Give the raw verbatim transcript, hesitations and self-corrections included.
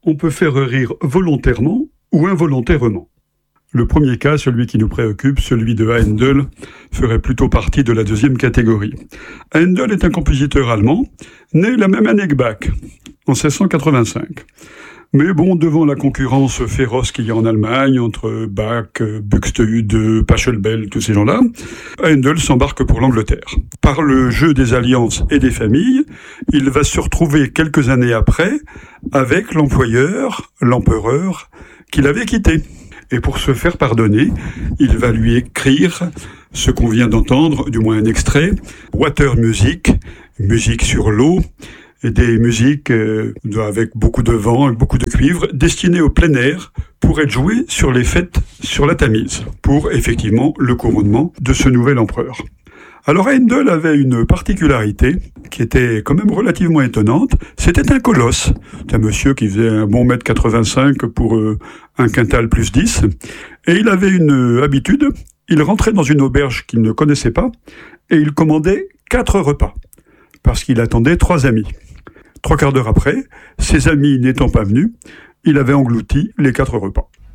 on peut faire rire volontairement ou involontairement. Le premier cas, celui qui nous préoccupe, celui de Haendel, ferait plutôt partie de la deuxième catégorie. Haendel est un compositeur allemand, né la même année que Bach, en seize cent quatre-vingt-cinq. Mais bon, devant la concurrence féroce qu'il y a en Allemagne, entre Bach, Buxtehude, Pachelbel, tous ces gens-là, Haendel s'embarque pour l'Angleterre. Par le jeu des alliances et des familles, il va se retrouver quelques années après avec l'employeur, l'empereur, qu'il avait quitté. Et pour se faire pardonner, il va lui écrire ce qu'on vient d'entendre, du moins un extrait, Water Music, musique sur l'eau, et des musiques euh, avec beaucoup de vent, avec beaucoup de cuivre, destinées au plein air pour être jouées sur les fêtes sur la Tamise, pour effectivement le couronnement de ce nouvel empereur. Alors Haendel avait une particularité qui était quand même relativement étonnante, c'était un colosse. C'est un monsieur qui faisait un bon mètre quatre-vingt-cinq pour euh, un quintal plus dix, et il avait une habitude, il rentrait dans une auberge qu'il ne connaissait pas, et il commandait quatre repas, parce qu'il attendait trois amis. Trois quarts d'heure après, ses amis n'étant pas venus, il avait englouti les quatre repas.